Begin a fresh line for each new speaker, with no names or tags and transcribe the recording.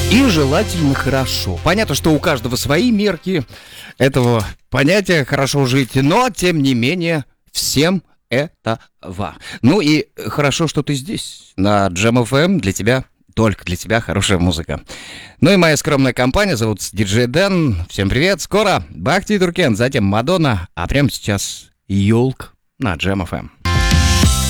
И желательно хорошо. Понятно, что у каждого свои мерки этого понятия «хорошо жить», но, тем не менее, всем этого. Ну и хорошо, что ты здесь, на Jam FM, для тебя, только для тебя хорошая музыка. Ну и моя скромная компания, зовут DJ Дэн. Всем привет, скоро Бахти Туркен, затем Мадонна, а прямо сейчас Йолк на Jam FM.